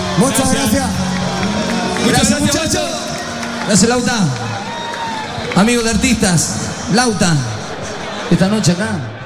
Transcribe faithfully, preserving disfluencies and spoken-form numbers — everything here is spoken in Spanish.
Muchas gracias. Muchas gracias, muchachos. Gracias, Lauta. Amigos de artistas, Lauta, esta noche acá.